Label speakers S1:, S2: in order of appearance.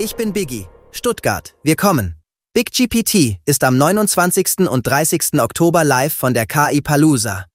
S1: Ich bin Biggie. Stuttgart, wir kommen. BigGPT ist am 29. und 30. Oktober live von der KI Palooza.